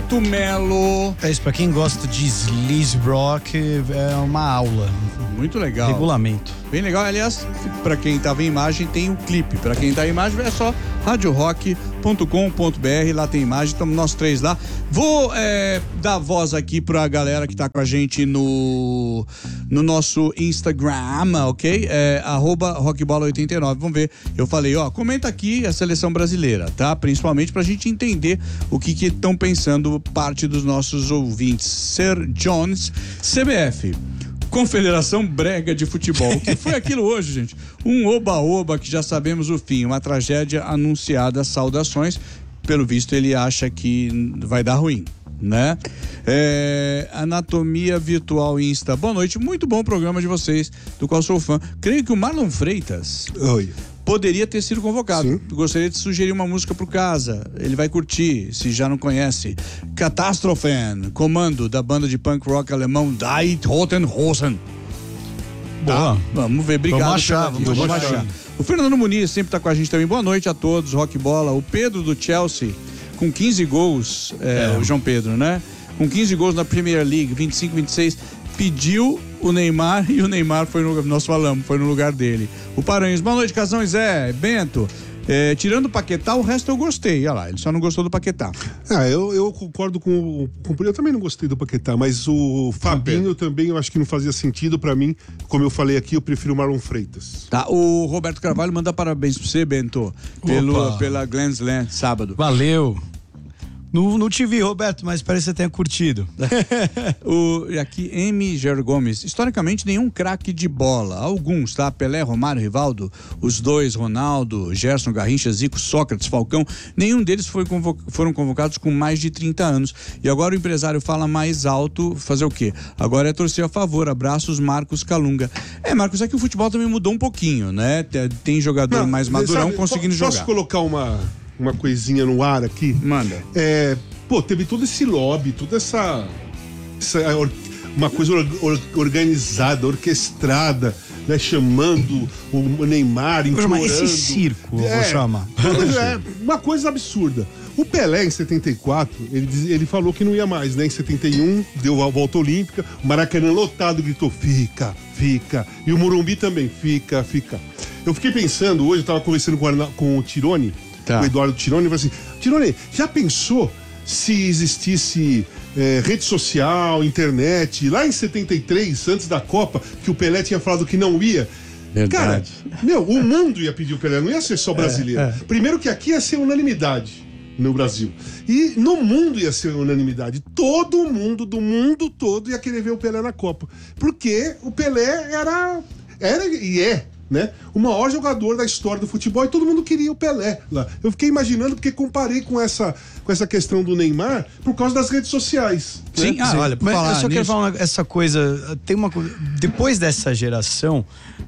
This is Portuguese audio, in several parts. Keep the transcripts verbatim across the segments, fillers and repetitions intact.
Beto Melo. É isso, pra quem gosta de sleaze rock, é uma aula. Muito legal. Regulamento. Bem legal. Aliás, pra quem tava em imagem, tem um clipe. Pra quem tá em imagem, é só rádio rock ponto com ponto b r. Lá tem imagem, estamos nós três lá. Vou é, dar voz aqui pra galera que tá com a gente no, no nosso Instagram, ok? É, arroba rockbola oitenta e nove. Vamos ver. Eu falei, ó, comenta aqui a seleção brasileira, tá? Principalmente pra gente entender o que que estão pensando parte dos nossos ouvintes. Sir Jones, C B F. Confederação Brega de Futebol. O que foi aquilo hoje, gente? Um oba-oba que já sabemos o fim, uma tragédia anunciada, saudações. Pelo visto, ele acha que vai dar ruim, né? É, Anatomia Virtual Insta. Boa noite, muito bom programa de vocês, do qual sou fã. Creio que o Marlon Freitas... Oi. Poderia ter sido convocado. Sim. Gostaria de sugerir uma música pro Casa. Ele vai curtir, se já não conhece. Catastrophen, comando da banda de punk rock alemão Die Toten Hosen. Boa. Tá, vamos ver, obrigado. Vamos achar, vamos, vamos achar. achar. O Fernando Muniz sempre tá com a gente também. Boa noite a todos, Rock Bola. O Pedro do Chelsea, com quinze gols, é, é. o João Pedro, né? Com quinze gols na Premier League, vinte e cinco, vinte e seis, pediu o Neymar e o Neymar foi no, nós falamos, foi no lugar dele. O Paranhos, boa noite, Casão e Zé, Bento. É, tirando o Paquetá, o resto eu gostei. Olha lá, ele só não gostou do Paquetá. Ah, eu, eu concordo com, com o. Eu também não gostei do Paquetá, mas o Fabinho também eu acho que não fazia sentido pra mim. Como eu falei aqui, eu prefiro o Marlon Freitas. Tá, o Roberto Carvalho manda parabéns pra você, Bento, pelo, pela Glenn Slam, sábado. Valeu. Não, não te vi, Roberto, mas parece que você tenha curtido. o, aqui, M. Ger Gomes. Historicamente, nenhum craque de bola. Alguns, tá? Pelé, Romário, Rivaldo, os dois, Ronaldo, Gerson, Garrincha, Zico, Sócrates, Falcão. Nenhum deles foi convo- foram convocados com mais de trinta anos. E agora o empresário fala mais alto, fazer o quê? Agora é torcer a favor. Abraços, Marcos Calunga. É, Marcos, é que o futebol também mudou um pouquinho, né? Tem jogador não, mais madurão sabe, conseguindo posso jogar. Posso colocar uma... uma coisinha no ar aqui? Manda. É, pô, teve todo esse lobby, toda essa, essa uma coisa or, organizada, orquestrada, né, chamando o Neymar, implorando. Esse circo, eu é, vou chamar. É, uma coisa absurda. O Pelé, em setenta e quatro, ele, ele falou que não ia mais, né? Em setenta e um, deu a volta olímpica, o Maracanã lotado gritou, fica, fica. E o Morumbi também, fica, fica. Eu fiquei pensando, hoje eu tava conversando com, a, com o Tirone, tá. O Eduardo Tirone, e falou assim, Tirone, já pensou se existisse é, rede social, internet, lá em setenta e três, antes da Copa, que o Pelé tinha falado que não ia? Verdade. Cara, meu, o mundo ia pedir o Pelé, não ia ser só brasileiro. É, é. Primeiro que aqui ia ser unanimidade no Brasil. E no mundo ia ser unanimidade. Todo mundo, do mundo todo, ia querer ver o Pelé na Copa. Porque o Pelé era, era e é, né, o maior jogador da história do futebol e todo mundo queria o Pelé lá. Eu fiquei imaginando porque comparei com essa, com essa questão do Neymar por causa das redes sociais. Sim, né? ah, Sim. olha, mas eu só nisso... quero falar uma, essa coisa, tem uma depois dessa geração,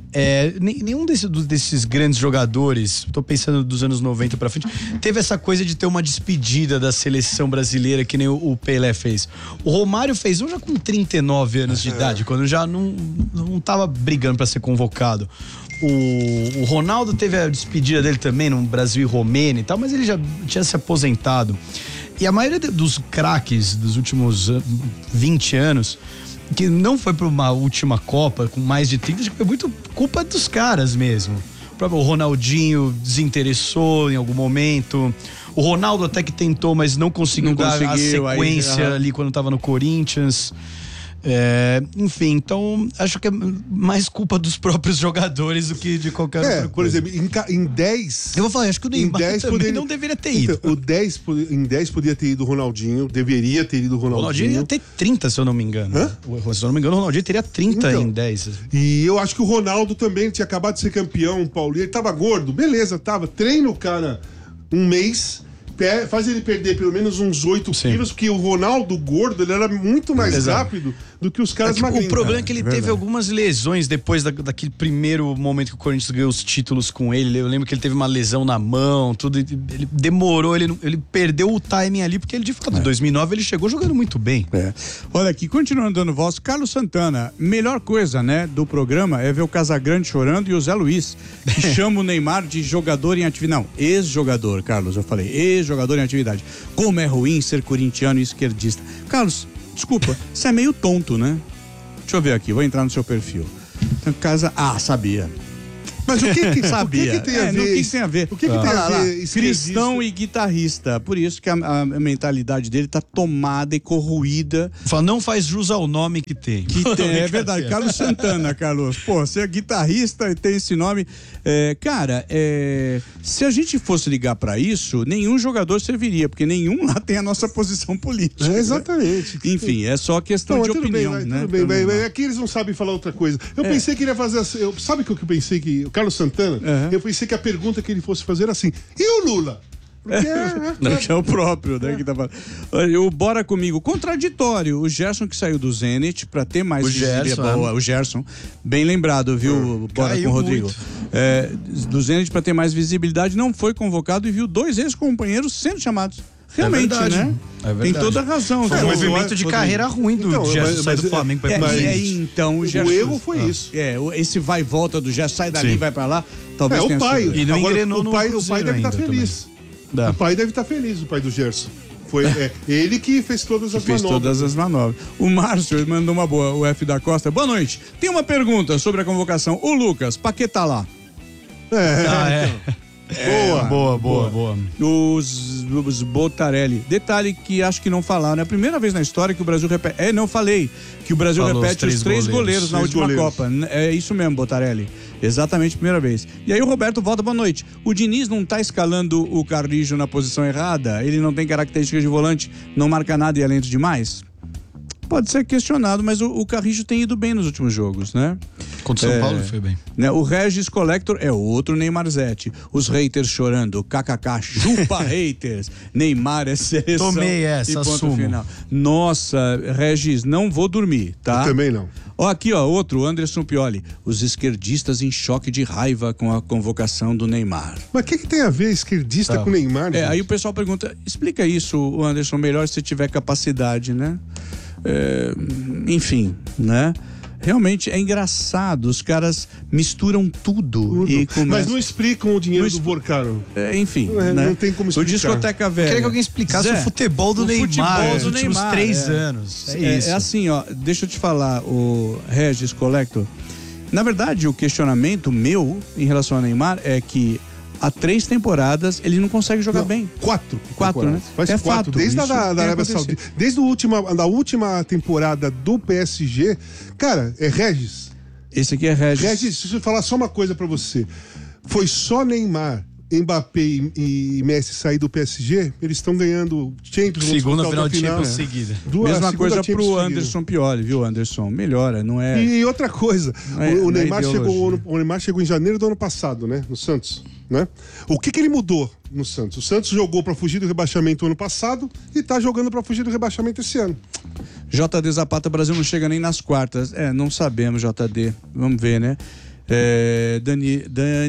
é, nenhum desse, desses grandes jogadores, tô pensando dos anos noventa pra frente, teve essa coisa de ter uma despedida da seleção brasileira que nem o, o Pelé fez. O Romário fez um já com trinta e nove anos de idade, quando já não, não tava brigando pra ser convocado. O, o Ronaldo teve a despedida dele também no Brasil e Romênia e tal, mas ele já tinha se aposentado. E a maioria dos craques dos últimos vinte anos, que não foi para uma última Copa com mais de trinta, acho que foi muito culpa dos caras mesmo. O próprio Ronaldinho desinteressou em algum momento. O Ronaldo até que tentou, mas não conseguiu, não dar conseguiu, a sequência aí, ali quando estava no Corinthians. É, enfim, então acho que é mais culpa dos próprios jogadores do que de qualquer é, outra por coisa. exemplo, em dez. Eu vou falar, acho que o Neymar também poderia, não deveria ter ido. Então, o dez, em dez poderia ter ido o Ronaldinho, deveria ter ido o Ronaldinho. O Ronaldinho ia ter trinta, se eu não me engano. Hã? Se eu não me engano, o Ronaldinho teria trinta então, em dez. E eu acho que o Ronaldo também tinha acabado de ser campeão, o Paulinho, ele tava gordo, beleza, tava. Treina o cara um mês. Faz ele perder pelo menos uns oito quilos, porque o Ronaldo gordo, ele era muito mais Exato. rápido do que os caras é magrinhos. O problema é que ele é teve algumas lesões depois da, daquele primeiro momento que o Corinthians ganhou os títulos com ele. Eu lembro que ele teve uma lesão na mão, tudo. Ele demorou, ele, ele perdeu o timing ali, porque ele de fato, em é. dois mil e nove ele chegou jogando muito bem. É. Olha aqui, continuando dando voz, Carlos Santana, melhor coisa, né, do programa é ver o Casagrande chorando e o Zé Luiz, que chama o Neymar de jogador em atividade. Não, ex-jogador, Carlos, eu falei, ex-jogador. jogador em atividade. Como é ruim ser corintiano e esquerdista. Carlos, desculpa, você é meio tonto, né? Deixa eu ver aqui, vou entrar no seu perfil. Então, casa... Ah, sabia. Mas o que que, Sabia. O que, que tem a É, ver? no que que tem a ver? O que, que Ah. tem Lá, a lá, ver? cristão e guitarrista. Por isso que a, a mentalidade dele tá tomada e corroída. Fala, não faz jus ao nome que tem. Que tem, é verdade. Carlos Santana, Carlos. Pô, você é guitarrista e tem esse nome. É, cara, é, se a gente fosse ligar pra isso, nenhum jogador serviria, porque nenhum lá tem a nossa posição política. É, exatamente. Enfim, é só questão Não, de tudo opinião, bem, né? Tudo bem, Então, bem. Aqui eles não sabem falar outra coisa. Eu É. pensei que ele ia fazer assim. Eu, sabe o que eu pensei que. O Carlos Santana, Uhum. eu pensei que a pergunta que ele fosse fazer era assim: e o Lula? Porque é, Não, que é o próprio, né? Que tá falando. Olha, o Bora Comigo, contraditório. O Gerson que saiu do Zenit pra ter mais O visibilidade. Gerson, Boa, o Gerson, bem lembrado, viu, Bora Caiu com o Rodrigo. muito. É, do Zenit pra ter mais visibilidade, não foi convocado e viu dois ex-companheiros sendo chamados. Realmente, verdade. né? É verdade. Tem toda a razão. Foi um viu? mas eu movimento acho- de carreira ruim do Então, Gerson mas- sair do mas- Flamengo pra ir É, pro e Zenit. aí, então, o o Gerson... erro foi isso. É, o- esse vai e volta do Gerson, sai dali, Sim. vai pra lá, talvez É, tenha o pai. sido. E não Agora, engrenou o no pai, o pai Cruzeiro deve estar ainda feliz. Dá. O pai deve estar feliz, o pai do Gerson. Foi é, ele que fez todas as Fez manobras. todas as manobras. O Márcio ele mandou uma boa, o F da Costa. Boa noite. Tem uma pergunta sobre a convocação. O Lucas, Paquetá lá. É, Ah, é. boa. Boa, boa, boa. Os, os Botarelli. Detalhe que acho que não falaram. É a primeira vez na história que o Brasil repete. É, não falei. Que o Brasil Falou os repete três os três goleiros, goleiros. na Três última goleiros. Copa. É isso mesmo, Botarelli. Exatamente, primeira vez. E aí o Roberto volta, boa noite. O Diniz não tá escalando o Carrijo na posição errada? Ele não tem características de volante, não marca nada e é lento demais? Pode ser questionado, mas o, o Carrijo tem ido bem nos últimos jogos, né? Contra o São É. Paulo foi bem. Né, o Regis Collector é outro Neymarzete. Os haters chorando. Kkk, chupa haters. Neymar é seleção. Tomei essa, e ponto assumo. final. Nossa, Regis, não vou dormir, tá? Eu também não. Ó, aqui, ó, outro, Anderson Pioli. Os esquerdistas em choque de raiva com a convocação do Neymar. Mas o que, que tem a ver esquerdista Tá. com Neymar? É, gente? aí o pessoal pergunta, explica isso, o Anderson, melhor se tiver capacidade, né? É, enfim, né? Realmente é engraçado, os caras misturam tudo, Tudo. e começam... Mas não explicam o dinheiro Não do expl- Vorcaro. É, enfim, É, né? não tem como O explicar. Discoteca Velha. Queria que alguém explicasse Zé, o futebol do o Neymar futebol nos do últimos Neymar, três é. anos. É, É, isso. é assim, ó, deixa eu te falar, o Regis Collector. Na verdade, o questionamento meu em relação ao Neymar é que há três temporadas ele não consegue jogar Não, bem. Quatro. Quatro, temporadas. né? Faz É quatro. fato, Desde a isso da, da tem Arábia acontecido. Saudita. Desde a última, da última temporada do P S G. Cara, é Regis. Esse aqui é Regis. Regis, deixa eu falar só uma coisa pra você. Foi só Neymar, Mbappé e, e Messi sair do P S G, eles estão ganhando Champions. vão Segunda disputar final outra de Champions né? seguida. Duas- Mesma segunda coisa Champions pro seguida. Anderson Pioli, viu, Anderson? Melhora, não é... E outra coisa, É, o, o na Neymar chegou, ideologia. o Neymar chegou em janeiro do ano passado, né? No Santos, né? O que que ele mudou no Santos? O Santos jogou pra fugir do rebaixamento ano passado e tá jogando pra fugir do rebaixamento esse ano. J D Zapata, Brasil não chega nem nas quartas. É, não sabemos, J D. Vamos ver, né? É, Dani,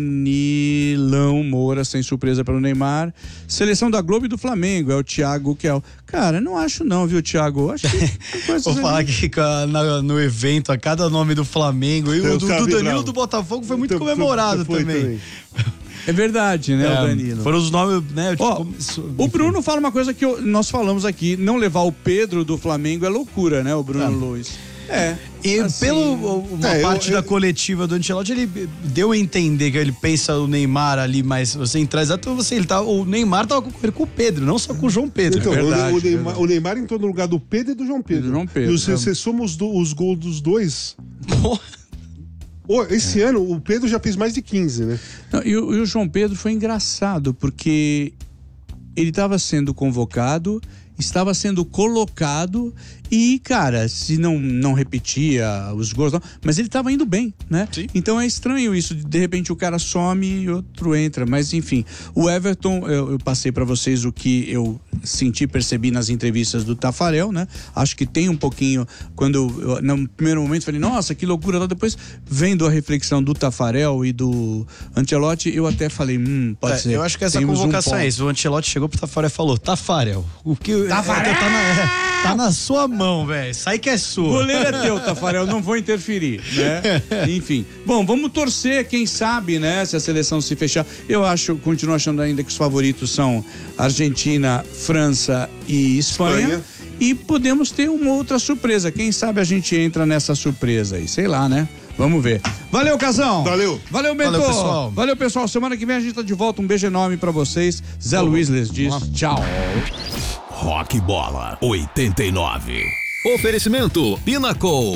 Danilão Moura, sem surpresa para o Neymar. Seleção da Globo e do Flamengo, é o Thiago Kel. Cara, não acho não, viu, Thiago? Acho que tem coisas Vou falar ali. que ca- na- no evento, a cada nome do Flamengo e Eu o do, tava do Danilo bravo. do Botafogo foi muito Então, comemorado foi também. É verdade, né, É, o Danilo? Foram os nomes, né? Ó, como isso- o Bruno fala uma coisa que eu- nós falamos aqui, não levar o Pedro do Flamengo é loucura, né, o Bruno É. Luiz? É. E assim, pelo uma é, eu- parte eu- da coletiva do Ancelotti, ele deu a entender que ele pensa o Neymar ali mais centrais. Então você, ele tá, o Neymar tava concorrendo com o Pedro, não só com o João Pedro. Então, É o- verdade, o, Neymar, verdade. o Neymar entrou no lugar do Pedro e do João Pedro. Do João Pedro, E se é. você soma os, do- os gols dos dois. Porra. Ô, esse ano o Pedro já fez mais de quinze, né? Não, e, o, e o João Pedro foi engraçado, porque ele estava sendo convocado, estava sendo colocado e, cara, se não, não repetia os gols, não, mas ele estava indo bem, né? Sim. Então é estranho isso, de repente o cara some e outro entra, mas enfim. O Everton, eu, eu passei para vocês o que eu senti, percebi nas entrevistas do Tafarel, né? Acho que tem um pouquinho, quando eu, no primeiro momento falei, nossa, que loucura, depois vendo a reflexão do Tafarel e do Ancelotti, eu até falei, hum, pode É, ser. eu acho que essa temos um convocação ponto. é isso. O Ancelotti chegou pro Tafarel e falou: Tafarel, o que. Tafarel! É, tá na- é, Tá na sua mão, velho. Sai que é sua. O goleiro é teu, Tafarel, não vou interferir, né? Enfim. Bom, vamos torcer, quem sabe, né? Se a seleção se fechar. Eu acho, continuo achando ainda que os favoritos são Argentina, França e Espanha. Espanha. E podemos ter uma outra surpresa. Quem sabe a gente entra nessa surpresa aí, sei lá, né? Vamos ver. Valeu, Casão. Valeu. Valeu, Mentor. Valeu, pessoal. Valeu, pessoal. Semana que vem a gente tá de volta. Um beijo enorme pra vocês. Zé oh, Luiz les diz oh. tchau. Rock Bola oitenta e nove. Oferecimento Pinnacle,